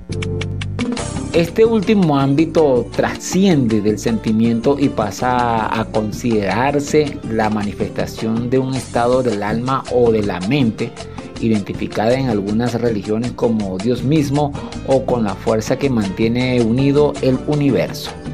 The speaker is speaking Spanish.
Este último ámbito trasciende del sentimiento y pasa a considerarse la manifestación de un estado del alma o de la mente, identificada en algunas religiones como Dios mismo o con la fuerza que mantiene unido el universo.